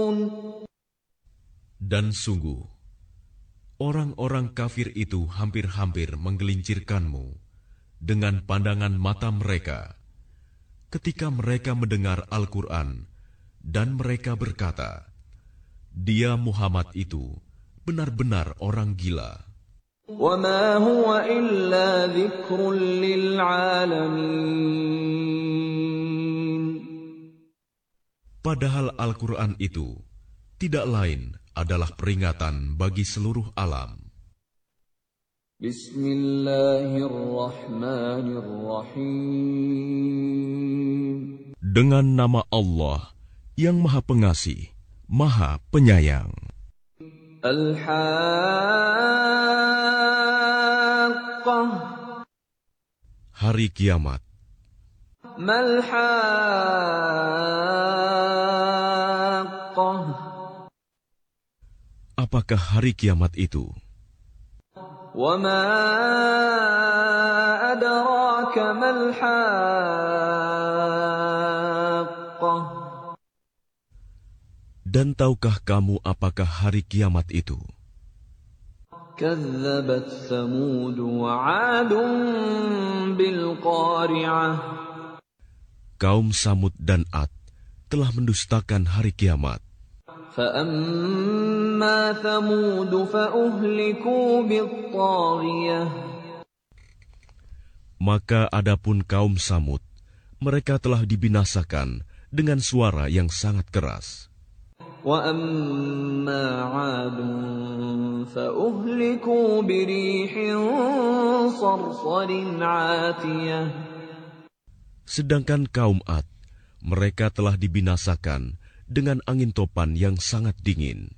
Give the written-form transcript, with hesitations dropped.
Dan sungguh, orang-orang kafir itu hampir-hampir menggelincirkanmu dengan pandangan mata mereka ketika mereka mendengar Al-Quran dan mereka berkata, "Dia Muhammad itu benar-benar orang gila." وَمَا هُوَ إِلَّا ذِكْرٌ لِّلْعَالَمِينَ. Padahal Al-Quran itu tidak lain adalah peringatan bagi seluruh alam. Bismillahirrahmanirrahim. Dengan nama Allah yang Maha Pengasih, Maha Penyayang. Al-Haqqah. Hari Kiamat. Mal-Haqqah. Apakah hari kiamat itu? Wa ma adraka mal-Haqqah. Dan tahukah kamu apakah hari kiamat itu? Kadzabat Tsamud wa 'Adun bil Qari'ah. Kaum Samud dan Ad telah mendustakan hari kiamat. فَأَمَّا ثَمُودُ فَأُهْلِكُوا بِالطَّاغِيَةِ. Maka adapun kaum Samud, mereka telah dibinasakan dengan suara yang sangat keras. وَأَمَّا عَادٌ فَأُهْلِكُوا بِرِيحٍ صَرْصَرٍ عَاتِيَةٍ. Sedangkan kaum Ad, mereka telah dibinasakan dengan angin topan yang sangat dingin.